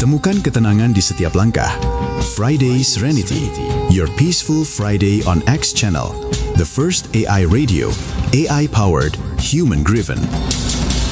Temukan ketenangan di setiap langkah. Friday Serenity, your peaceful Friday on X Channel, the first AI radio, AI powered, human driven.